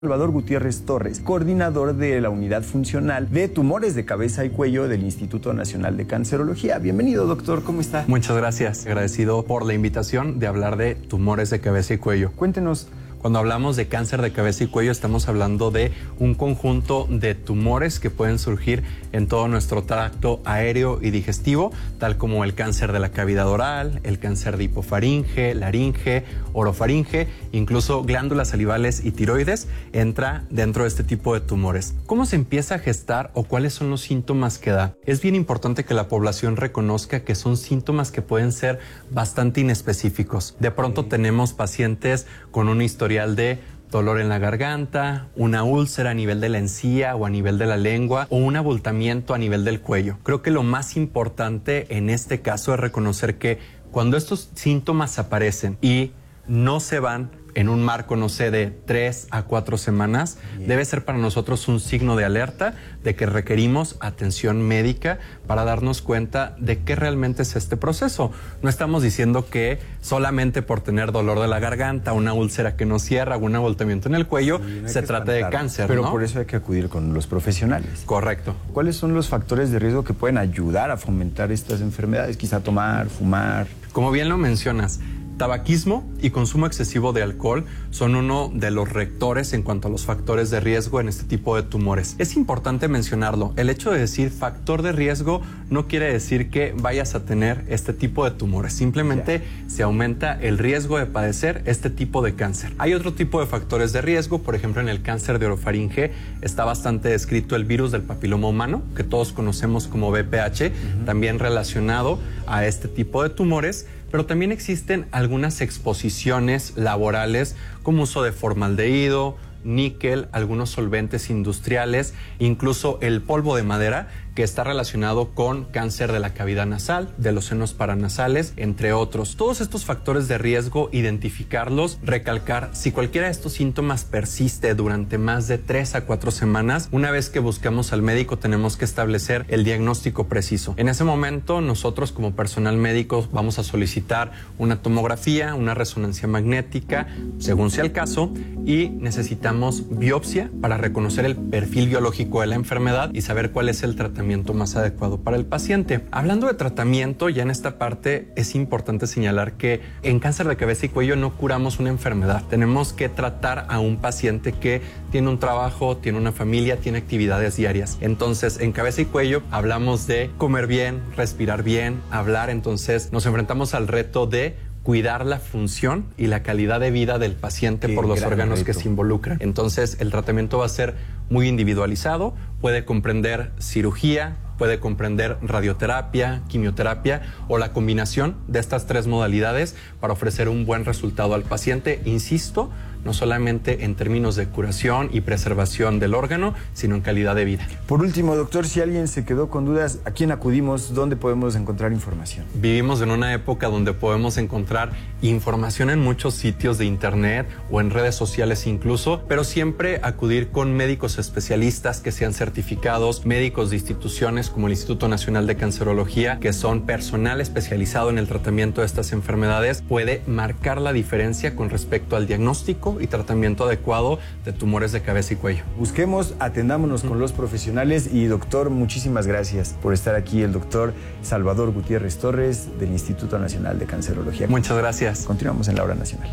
Salvador Gutiérrez Torres, coordinador de la Unidad Funcional de Tumores de Cabeza y Cuello del Instituto Nacional de Cancerología. Bienvenido, doctor, ¿cómo está? Muchas gracias, agradecido por la invitación de hablar de tumores de cabeza y cuello. Cuéntenos. Cuando hablamos de cáncer de cabeza y cuello, estamos hablando de un conjunto de tumores que pueden surgir en todo nuestro tracto aéreo y digestivo, tal como el cáncer de la cavidad oral, el cáncer de hipofaringe, laringe, orofaringe, incluso glándulas salivales y tiroides, entra dentro de este tipo de tumores. ¿Cómo se empieza a gestar o cuáles son los síntomas que da? Es bien importante que la población reconozca que son síntomas que pueden ser bastante inespecíficos. De pronto tenemos pacientes con una historia de dolor en la garganta, una úlcera a nivel de la encía o a nivel de la lengua o un abultamiento a nivel del cuello. Creo que lo más importante en este caso es reconocer que cuando estos síntomas aparecen y no se van en un marco, no sé, de 3 a 4 semanas, debe ser para nosotros un signo de alerta de que requerimos atención médica para darnos cuenta de qué realmente es este proceso. No estamos diciendo que solamente por tener dolor de la garganta, una úlcera que no cierra o un abultamiento en el cuello, se trate de cáncer, pero ¿no? Por eso hay que acudir con los profesionales. Correcto. ¿Cuáles son los factores de riesgo que pueden ayudar a fomentar estas enfermedades? Quizá tomar, fumar. Como bien lo mencionas, tabaquismo y consumo excesivo de alcohol son uno de los rectores en cuanto a los factores de riesgo en este tipo de tumores. Es importante mencionarlo. El hecho de decir factor de riesgo no quiere decir que vayas a tener este tipo de tumores. Simplemente se aumenta el riesgo de padecer este tipo de cáncer. Hay otro tipo de factores de riesgo. Por ejemplo, en el cáncer de orofaringe está bastante descrito el virus del papiloma humano, que todos conocemos como VPH, también relacionado a este tipo de tumores. Pero también existen algunas exposiciones laborales como uso de formaldehído, níquel, algunos solventes industriales, incluso el polvo de madera, que está relacionado con cáncer de la cavidad nasal, de los senos paranasales, entre otros. Todos estos factores de riesgo, identificarlos, recalcar, si cualquiera de estos síntomas persiste durante más de 3 a 4 semanas, una vez que buscamos al médico tenemos que establecer el diagnóstico preciso. En ese momento, nosotros como personal médico vamos a solicitar una tomografía, una resonancia magnética, según sea el caso, y necesitamos biopsia para reconocer el perfil biológico de la enfermedad y saber cuál es el tratamiento más adecuado para el paciente. Hablando de tratamiento, ya en esta parte es importante señalar que en cáncer de cabeza y cuello no curamos una enfermedad. Tenemos que tratar a un paciente que tiene un trabajo, tiene una familia, tiene actividades diarias. Entonces, en cabeza y cuello hablamos de comer bien, respirar bien, hablar. Entonces, nos enfrentamos al reto de cuidar la función y la calidad de vida del paciente por los órganos que se involucran. Entonces, el tratamiento va a ser muy individualizado, puede comprender cirugía, puede comprender radioterapia, quimioterapia o la combinación de estas 3 modalidades para ofrecer un buen resultado al paciente. Insisto, no solamente en términos de curación y preservación del órgano, sino en calidad de vida. Por último, doctor, si alguien se quedó con dudas, ¿a quién acudimos? ¿Dónde podemos encontrar información? Vivimos en una época donde podemos encontrar información en muchos sitios de internet o en redes sociales incluso, pero siempre acudir con médicos especialistas que sean certificados, médicos de instituciones como el Instituto Nacional de Cancerología, que son personal especializado en el tratamiento de estas enfermedades, puede marcar la diferencia con respecto al diagnóstico y tratamiento adecuado de tumores de cabeza y cuello. Busquemos, atendámonos con los profesionales y doctor, muchísimas gracias por estar aquí, el doctor Salvador Gutiérrez Torres del Instituto Nacional de Cancerología. Muchas gracias. Continuamos en la Hora Nacional.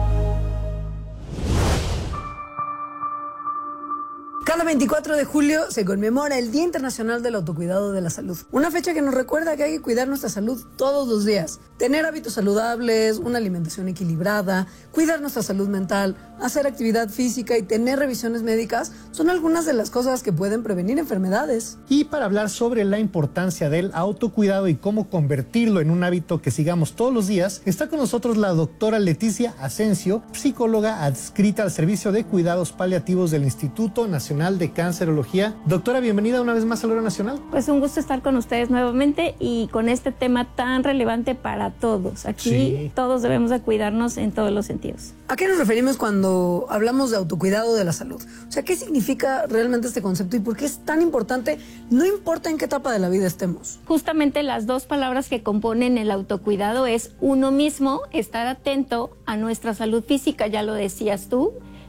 Cada 24 de julio se conmemora el Día Internacional del Autocuidado de la Salud. Una fecha que nos recuerda que hay que cuidar nuestra salud todos los días. Tener hábitos saludables, una alimentación equilibrada, cuidar nuestra salud mental, hacer actividad física y tener revisiones médicas son algunas de las cosas que pueden prevenir enfermedades. Y para hablar sobre la importancia del autocuidado y cómo convertirlo en un hábito que sigamos todos los días, está con nosotros la doctora Leticia Asensio, psicóloga adscrita al Servicio de Cuidados Paliativos del Instituto Nacional de Cancerología. Doctora, bienvenida una vez más a la Hora Nacional. Pues un gusto estar con ustedes nuevamente y con este tema tan relevante para todos. Aquí todos debemos de cuidarnos en todos los sentidos. ¿A qué nos referimos cuando hablamos de autocuidado de la salud? O sea, ¿qué significa realmente este concepto y por qué es tan importante, no importa en qué etapa de la vida estemos? Justamente las 2 palabras que componen el autocuidado es uno mismo, estar atento a nuestra salud física, ya lo decías tú,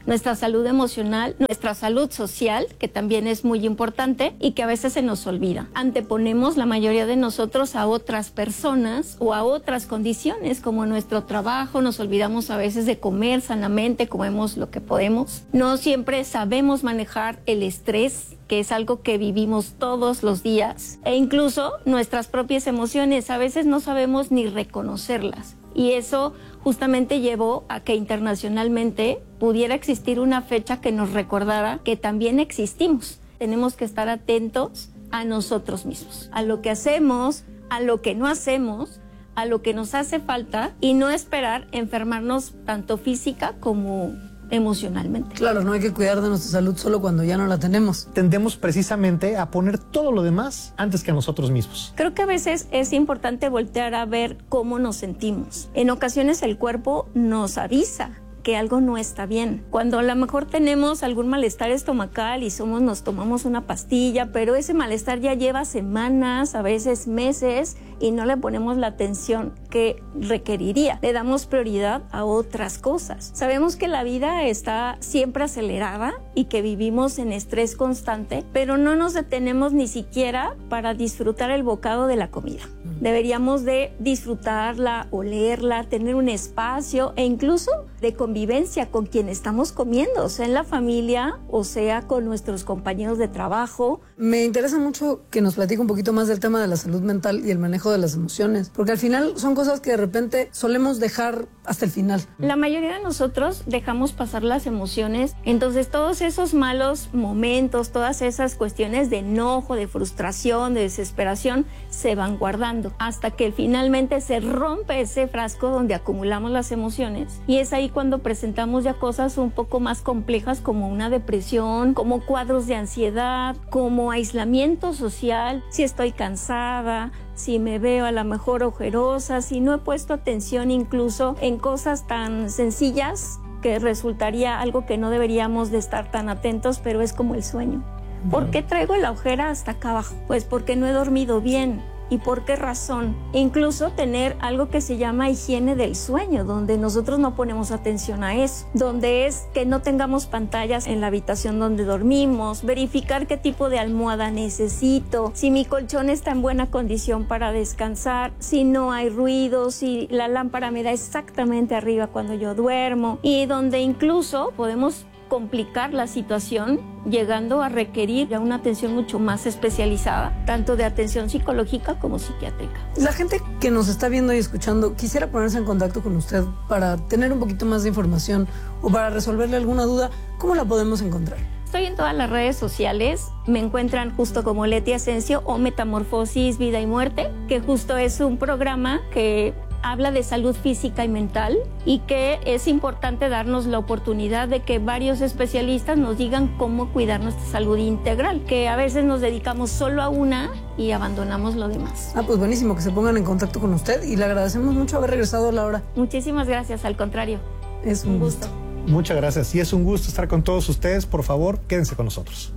nuestra salud emocional, nuestra salud social, que también es muy importante y que a veces se nos olvida. Anteponemos la mayoría de nosotros a otras personas o a otras condiciones como nuestro trabajo, nos olvidamos a veces de comer sanamente, comemos lo que podemos. No siempre sabemos manejar el estrés, que es algo que vivimos todos los días, e incluso nuestras propias emociones, a veces no sabemos ni reconocerlas. Y eso justamente llevó a que internacionalmente pudiera existir una fecha que nos recordara que también existimos. Tenemos que estar atentos a nosotros mismos, a lo que hacemos, a lo que no hacemos, a lo que nos hace falta y no esperar enfermarnos tanto física como emocionalmente. Claro, no hay que cuidar de nuestra salud solo cuando ya no la tenemos. Tendemos precisamente a poner todo lo demás antes que a nosotros mismos. Creo que a veces es importante voltear a ver cómo nos sentimos. En ocasiones el cuerpo nos avisa que algo no está bien. Cuando a lo mejor tenemos algún malestar estomacal y nos tomamos una pastilla, pero ese malestar ya lleva semanas, a veces meses, y no le ponemos la atención que requeriría. Le damos prioridad a otras cosas. Sabemos que la vida está siempre acelerada y que vivimos en estrés constante, pero no nos detenemos ni siquiera para disfrutar el bocado de la comida. Deberíamos de disfrutarla, olerla, tener un espacio e incluso de convivencia con quien estamos comiendo, sea en la familia o sea con nuestros compañeros de trabajo. Me interesa mucho que nos platique un poquito más del tema de la salud mental y el manejo de las emociones, porque al final son cosas que de repente solemos dejar hasta el final. La mayoría de nosotros dejamos pasar las emociones, entonces todos esos malos momentos, todas esas cuestiones de enojo, de frustración, de desesperación, se van guardando hasta que finalmente se rompe ese frasco donde acumulamos las emociones, y es ahí cuando presentamos ya cosas un poco más complejas como una depresión, como cuadros de ansiedad, como aislamiento social, si estoy cansada, si me veo a lo mejor ojerosa, si no he puesto atención incluso en cosas tan sencillas que resultaría algo que no deberíamos de estar tan atentos, pero es como el sueño. ¿Por qué traigo la ojera hasta acá abajo? Pues porque no he dormido bien. ¿Y por qué razón? Incluso tener algo que se llama higiene del sueño, donde nosotros no ponemos atención a eso, donde es que no tengamos pantallas en la habitación donde dormimos, verificar qué tipo de almohada necesito, si mi colchón está en buena condición para descansar, si no hay ruido, si la lámpara me da exactamente arriba cuando yo duermo, y donde incluso podemos complicar la situación llegando a requerir ya una atención mucho más especializada, tanto de atención psicológica como psiquiátrica. La gente que nos está viendo y escuchando quisiera ponerse en contacto con usted para tener un poquito más de información o para resolverle alguna duda. ¿Cómo la podemos encontrar? Estoy en todas las redes sociales, me encuentran justo como Leti Asensio o Metamorfosis, Vida y Muerte, que justo es un programa que habla de salud física y mental y que es importante darnos la oportunidad de que varios especialistas nos digan cómo cuidar nuestra salud integral, que a veces nos dedicamos solo a una y abandonamos lo demás. Pues buenísimo que se pongan en contacto con usted y le agradecemos mucho haber regresado a la hora. Muchísimas gracias, al contrario. Es un gusto. Muchas gracias y es un gusto estar con todos ustedes. Por favor, quédense con nosotros.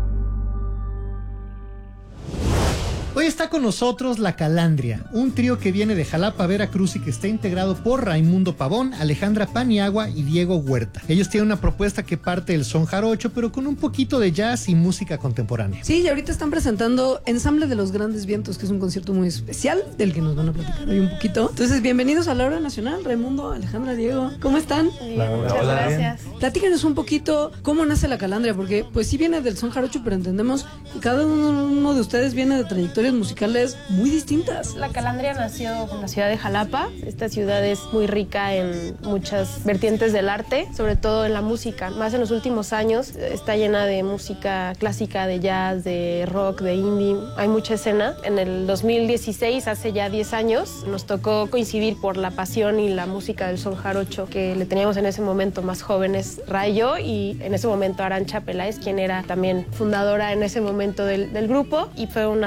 Hoy está con nosotros La Calandria, un trío que viene de Jalapa, Veracruz y que está integrado por Raimundo Pavón, Alejandra Paniagua y Diego Huerta. Ellos tienen una propuesta que parte del son jarocho, pero con un poquito de jazz y música contemporánea. Sí, y ahorita están presentando Ensamble de los Grandes Vientos, que es un concierto muy especial del que nos van a platicar hoy un poquito. Entonces, bienvenidos a la Hora Nacional, Raimundo, Alejandra, Diego. ¿Cómo están? Muchas gracias. Platícanos un poquito cómo nace La Calandria, porque pues sí viene del son jarocho, pero entendemos que cada uno de ustedes viene de trayectorias musicales muy distintas. La Calandria nació en la ciudad de Jalapa. Esta ciudad es muy rica en muchas vertientes del arte, sobre todo en la música. Más en los últimos años está llena de música clásica, de jazz, de rock, de indie. Hay mucha escena. En el 2016, hace ya 10 años, nos tocó coincidir por la pasión y la música del son jarocho que le teníamos en ese momento más jóvenes, Ray y yo, y en ese momento Arantxa Peláez, quien era también fundadora en ese momento del grupo, y fue un azar coincidir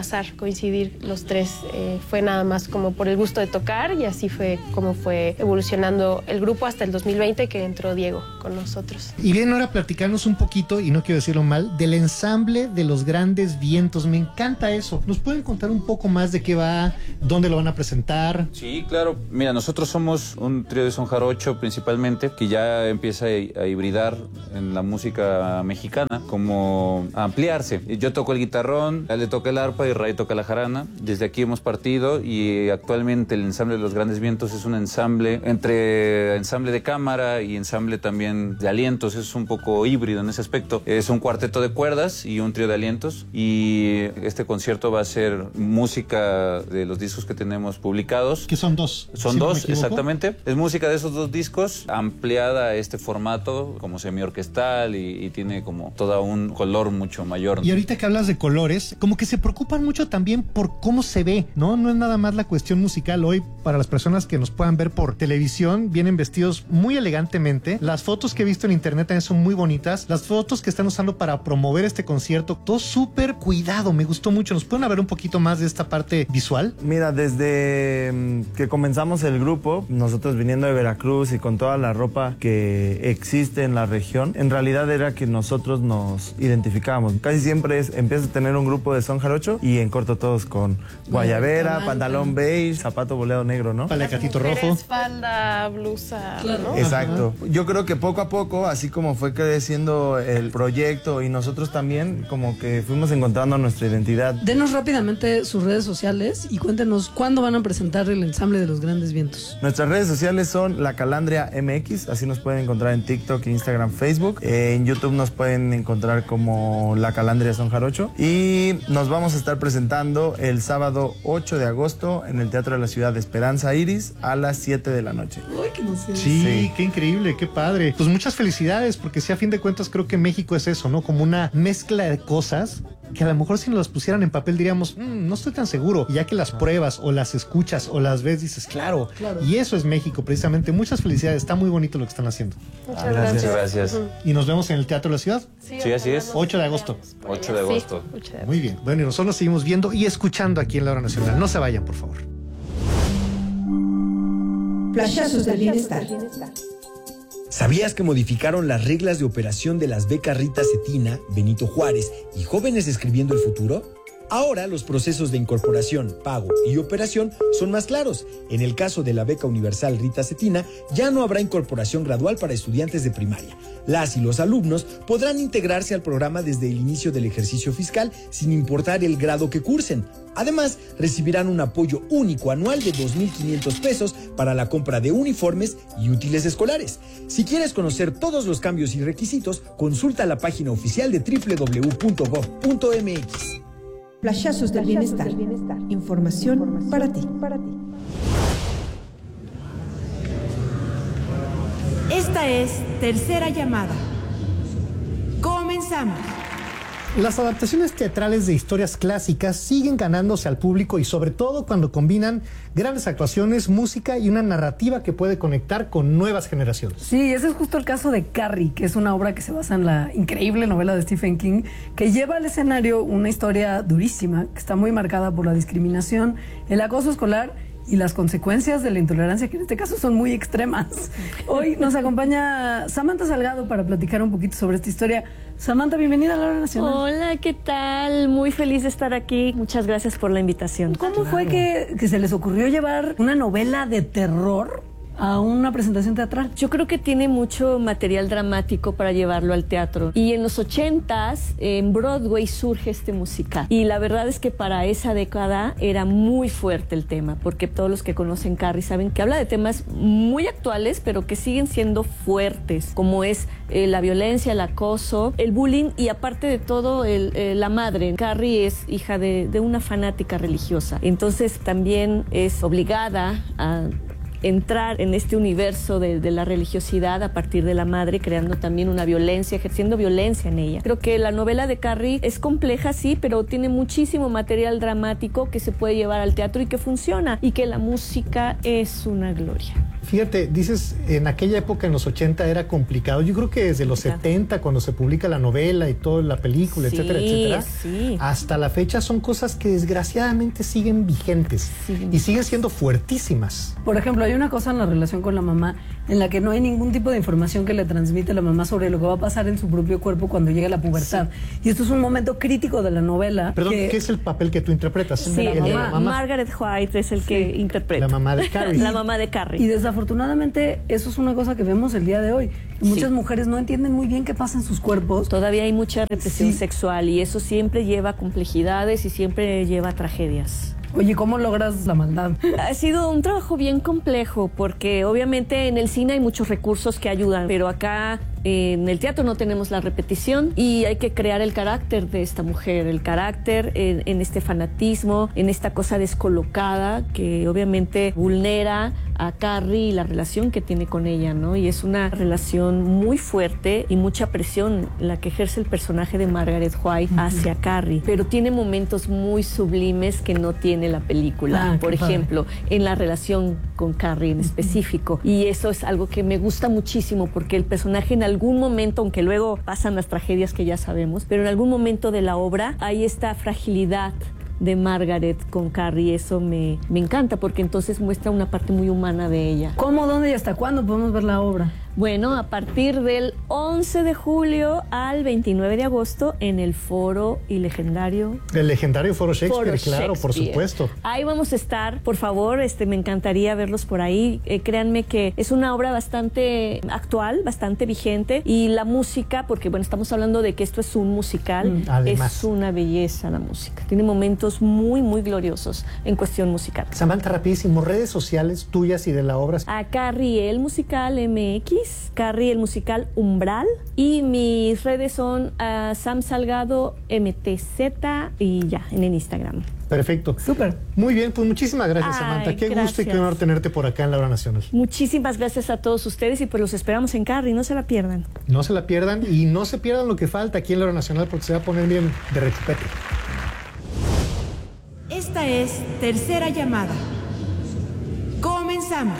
coincidir los tres. Fue nada más como por el gusto de tocar y así fue como fue evolucionando el grupo hasta el 2020 que entró Diego con nosotros. Y bien, ahora platicarnos un poquito, y no quiero decirlo mal, del ensamble de Los Grandes Vientos. Me encanta eso. ¿Nos pueden contar un poco más de qué va, dónde lo van a presentar? Sí, claro. Mira, nosotros somos un trío de son jarocho principalmente, que ya empieza a hibridar en la música mexicana, como a ampliarse. Yo toco el guitarrón, él le toca el arpa y Ray toca la jarana. Desde aquí hemos partido y actualmente el ensamble de Los Grandes Vientos es un ensamble entre ensamble de cámara y ensamble también de alientos. Es un poco híbrido en ese aspecto. Es un cuarteto de cuerdas y un trío de alientos, y este concierto va a ser música de los discos que tenemos publicados. Que son dos. Son dos, exactamente. Es música de esos dos discos ampliada a este formato como semiorquestal y tiene como todo un color mucho mayor. Y ahorita que hablas de colores, como que se preocupan mucho también por cómo se ve, ¿no? No es nada más la cuestión musical. Hoy, para las personas que nos puedan ver por televisión, vienen vestidos muy elegantemente. Las fotos que he visto en internet también son muy bonitas. Las fotos que están usando para promover este concierto, todo súper cuidado. Me gustó mucho. ¿Nos pueden hablar un poquito más de esta parte visual? Mira, desde que comenzamos el grupo, nosotros viniendo de Veracruz y con toda la ropa que existe en la región, en realidad era que nosotros nos identificábamos. Casi siempre empiezas a tener un grupo de son jarocho y en corto todos con guayabera, pantalón beige, zapato boleado negro, ¿no? Palacatito rojo. Falda, blusa, ¿no? Exacto. Yo creo que poco a poco, así como fue creciendo el proyecto y nosotros también, como que fuimos encontrando nuestra identidad. Denos rápidamente sus redes sociales y cuéntenos cuándo van a presentar el ensamble de Los Grandes Vientos. Nuestras redes sociales son La Calandria MX, así nos pueden encontrar en TikTok, Instagram, Facebook. En YouTube nos pueden encontrar como La Calandria Son Jarocho. Y nos vamos a estar presentando el sábado 8 de agosto en el Teatro de la Ciudad de Esperanza Iris a las 7 de la noche. Uy, qué emoción. Sí, qué increíble, qué padre. Pues muchas felicidades, porque sí, a fin de cuentas creo que México es eso, ¿no? Como una mezcla de cosas que a lo mejor si nos las pusieran en papel diríamos, no estoy tan seguro. Y ya que las pruebas o las escuchas o las ves, dices, claro. Y eso es México, precisamente. Muchas felicidades, está muy bonito lo que están haciendo. Muchas gracias. Gracias. Y nos vemos en el Teatro de la Ciudad. Sí, así es. 8 de agosto. 8 de agosto. Sí, 8 de agosto. Muy bien. Bueno, y nosotros nos seguimos viendo y escuchando aquí en la Hora Nacional. No se vayan, por favor. Flashazos del bienestar. ¿Sabías que modificaron las reglas de operación de las becas Rita Cetina, Benito Juárez y Jóvenes Escribiendo el Futuro? Ahora los procesos de incorporación, pago y operación son más claros. En el caso de la beca universal Rita Cetina, ya no habrá incorporación gradual para estudiantes de primaria. Las y los alumnos podrán integrarse al programa desde el inicio del ejercicio fiscal sin importar el grado que cursen. Además, recibirán un apoyo único anual de 2,500 pesos para la compra de uniformes y útiles escolares. Si quieres conocer todos los cambios y requisitos, consulta la página oficial de www.gov.mx. Flashazos del bienestar. Información para ti. Esta es Tercera Llamada. Comenzamos. Las adaptaciones teatrales de historias clásicas siguen ganándose al público y sobre todo cuando combinan grandes actuaciones, música y una narrativa que puede conectar con nuevas generaciones. Sí, ese es justo el caso de Carrie, que es una obra que se basa en la increíble novela de Stephen King, que lleva al escenario una historia durísima, que está muy marcada por la discriminación, el acoso escolar y las consecuencias de la intolerancia, que en este caso son muy extremas. Hoy nos acompaña Samantha Salgado para platicar un poquito sobre esta historia. Samantha, bienvenida a la Hora Nacional. Hola, ¿qué tal? Muy feliz de estar aquí. Muchas gracias por la invitación. ¿Cómo fue que se les ocurrió llevar una novela de terror a una presentación teatral? Yo creo que tiene mucho material dramático para llevarlo al teatro. Y en los 80s, en Broadway surge este musical. Y la verdad es que para esa década era muy fuerte el tema, porque todos los que conocen Carrie saben que habla de temas muy actuales, pero que siguen siendo fuertes, como es la violencia, el acoso, el bullying y aparte de todo, la madre. Carrie es hija de una fanática religiosa. Entonces también es obligada a entrar en este universo de la religiosidad a partir de la madre, creando también una violencia, ejerciendo violencia en ella. Creo que la novela de Carrie es compleja, sí, pero tiene muchísimo material dramático que se puede llevar al teatro y que funciona, y que la música es una gloria. Fíjate, dices, en aquella época, en los 80, era complicado. Yo creo que desde los 70, cuando se publica la novela y toda la película, etcétera, etcétera, hasta la fecha son cosas que desgraciadamente siguen vigentes y siguen siendo fuertísimas. Por ejemplo, hay una cosa en la relación con la mamá en la que no hay ningún tipo de información que le transmite la mamá sobre lo que va a pasar en su propio cuerpo cuando llegue la pubertad. Y esto es un momento crítico de la novela. Perdón, ¿qué es el papel que tú interpretas? Sí, la mamá. Margaret White es el que interpreta. La mamá de Carrie. La mamá de Carrie. Y desafortunadamente eso es una cosa que vemos el día de hoy. Muchas mujeres no entienden muy bien qué pasa en sus cuerpos. Todavía hay mucha represión sexual y eso siempre lleva a complejidades y siempre lleva a tragedias. Oye, ¿cómo logras la maldad? Ha sido un trabajo bien complejo porque obviamente en el cine hay muchos recursos que ayudan, pero acá en el teatro no tenemos la repetición y hay que crear el carácter de esta mujer, el carácter en este fanatismo, en esta cosa descolocada que obviamente vulnera a Carrie y la relación que tiene con ella, ¿no? Y es una relación muy fuerte y mucha presión la que ejerce el personaje de Margaret White hacia Carrie, pero tiene momentos muy sublimes que no tiene la película. Por ejemplo, en la relación con Carrie en específico. Y eso es algo que me gusta muchísimo porque el personaje en algún momento, aunque luego pasan las tragedias que ya sabemos, pero en algún momento de la obra hay esta fragilidad de Margaret con Carrie. Eso me encanta porque entonces muestra una parte muy humana de ella. ¿Cómo, dónde y hasta cuándo podemos ver la obra? Bueno, a partir del 11 de julio al 29 de agosto en el Foro y Legendario. El legendario Foro Shakespeare, claro, por supuesto. Ahí vamos a estar, por favor, me encantaría verlos por ahí. Créanme que es una obra bastante actual, bastante vigente, y la música, porque bueno, estamos hablando de que esto es un musical, es una belleza la música. Tiene momentos muy, muy gloriosos en cuestión musical. Samantha, rapidísimo, redes sociales tuyas y de la obra. A Carrie el Musical MX, Carrie el Musical Umbral, y mis redes son Sam Salgado MTZ y ya, en el Instagram. Perfecto. Súper. Muy bien, pues muchísimas gracias, Samantha. Qué gusto y qué honor tenerte por acá en la Hora Nacional. Muchísimas gracias a todos ustedes y pues los esperamos en Carrie, no se la pierdan. No se la pierdan y no se pierdan lo que falta aquí en la Hora Nacional porque se va a poner bien de rechupete. Esta es Tercera Llamada. Comenzamos.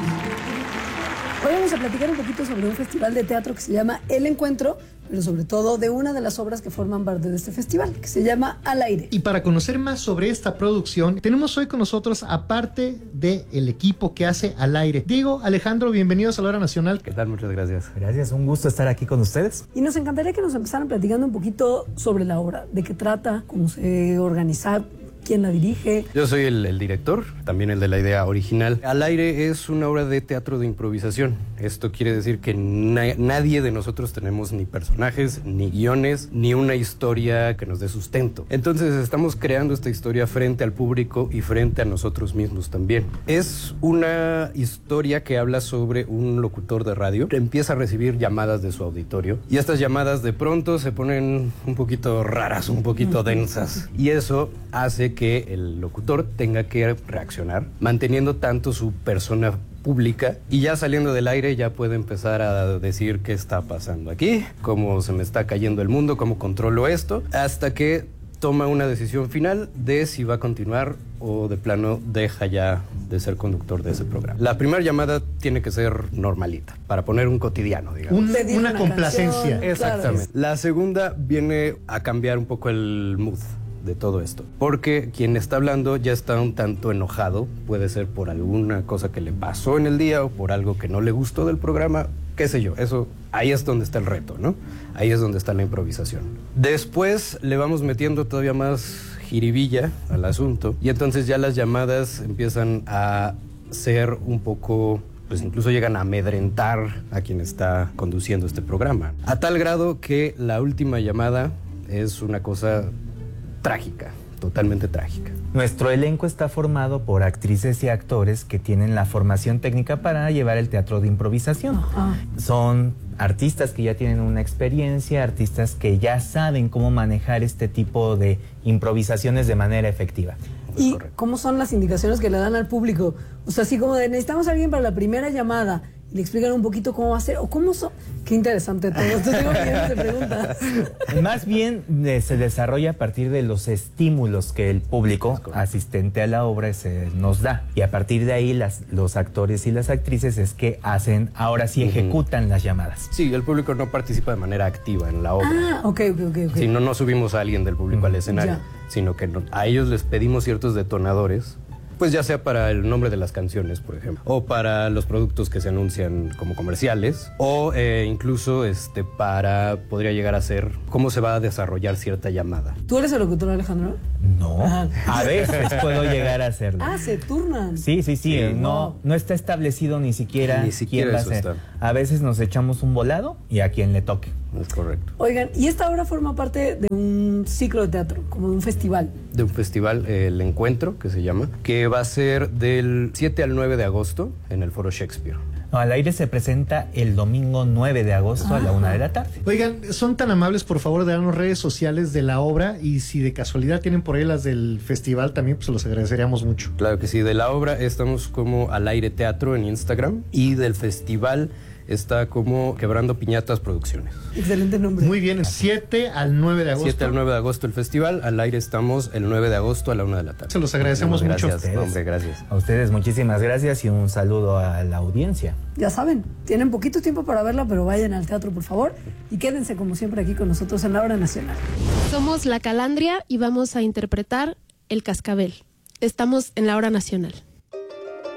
Hoy vamos a platicar un poquito sobre un festival de teatro que se llama El Encuentro, pero sobre todo de una de las obras que forman parte de este festival, que se llama Al Aire. Y para conocer más sobre esta producción, tenemos hoy con nosotros, aparte del equipo que hace Al Aire, Diego, Alejandro, bienvenidos a la Hora Nacional. ¿Qué tal? Muchas gracias. Gracias, un gusto estar aquí con ustedes. Y nos encantaría que nos empezaran platicando un poquito sobre la obra, de qué trata, cómo se organiza, quién la dirige. Yo soy el director, también el de la idea original. Al Aire es una obra de teatro de improvisación. Esto quiere decir que nadie de nosotros tenemos ni personajes, ni guiones, ni una historia que nos dé sustento. Entonces estamos creando esta historia frente al público y frente a nosotros mismos también. Es una historia que habla sobre un locutor de radio que empieza a recibir llamadas de su auditorio y estas llamadas de pronto se ponen un poquito raras, un poquito densas, y eso hace que el locutor tenga que reaccionar, manteniendo tanto su persona pública, y ya saliendo del aire ya puede empezar a decir qué está pasando aquí, cómo se me está cayendo el mundo, cómo controlo esto, hasta que toma una decisión final de si va a continuar o de plano deja ya de ser conductor de ese programa. La primera llamada tiene que ser normalita, para poner un cotidiano, digamos. Una complacencia. Canción, exactamente. Claro. La segunda viene a cambiar un poco el mood de todo esto, porque quien está hablando ya está un tanto enojado, puede ser por alguna cosa que le pasó en el día o por algo que no le gustó del programa, qué sé yo, eso, ahí es donde está el reto, ¿no? Ahí es donde está la improvisación. Después le vamos metiendo todavía más jiribilla al asunto y entonces ya las llamadas empiezan a ser un poco, pues incluso llegan a amedrentar a quien está conduciendo este programa, a tal grado que la última llamada es una cosa trágica, totalmente trágica. Nuestro elenco está formado por actrices y actores que tienen la formación técnica para llevar el teatro de improvisación. Son artistas que ya tienen una experiencia, artistas que ya saben cómo manejar este tipo de improvisaciones de manera efectiva. ¿Y cómo son las indicaciones que le dan al público? O sea, así como de necesitamos a alguien para la primera llamada y le explican un poquito cómo va a ser, o Qué interesante todo. Te tengo millones de preguntas. Más bien se desarrolla a partir de los estímulos que el público asistente a la obra nos da. Y a partir de ahí los actores y las actrices es que hacen, ahora sí ejecutan las llamadas. Sí, el público no participa de manera activa en la obra. Ah, ok. Si no subimos a alguien del público al escenario, sino que a ellos les pedimos ciertos detonadores, pues ya sea para el nombre de las canciones, por ejemplo, o para los productos que se anuncian como comerciales, o incluso podría llegar a ser cómo se va a desarrollar cierta llamada. ¿Tú eres el locutor, Alejandro? No, a veces puedo llegar a hacerlo. Ah, se turnan. Sí. No está establecido ni siquiera quién va a ser. A veces nos echamos un volado y a quien le toque. Es correcto. Oigan, y esta obra forma parte de un ciclo de teatro, como de un festival. De un festival, El Encuentro, que se llama, que va a ser del 7 al 9 de agosto en el Foro Shakespeare. No, Al Aire se presenta el domingo 9 de agosto a la 1 de la tarde. Oigan, son tan amables, por favor, de darnos redes sociales de la obra, y si de casualidad tienen por ahí las del festival también, pues se los agradeceríamos mucho. Claro que sí, de la obra estamos como Al Aire Teatro en Instagram, y del festival está como Quebrando Piñatas Producciones. Excelente nombre. Muy bien, 7 al 9 de agosto. 7 al 9 de agosto el festival, Al Aire estamos el 9 de agosto a la 1 de la tarde. Se los agradecemos mucho. Gracias, hombre, gracias. A ustedes muchísimas gracias y un saludo a la audiencia. Ya saben, tienen poquito tiempo para verla, pero vayan al teatro, por favor, y quédense como siempre aquí con nosotros en la Hora Nacional. Somos La Calandria y vamos a interpretar El Cascabel. Estamos en la Hora Nacional.